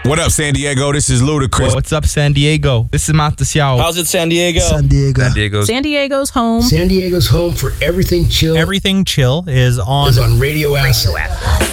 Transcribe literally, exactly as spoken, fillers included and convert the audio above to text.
What up, San Diego? This is Ludacris. What's up, San Diego? This is Matasiao. How's it, San Diego? San Diego. San Diego's. San Diego's home. San Diego's home for everything chill. Everything Chill is on, is on Radio Acid.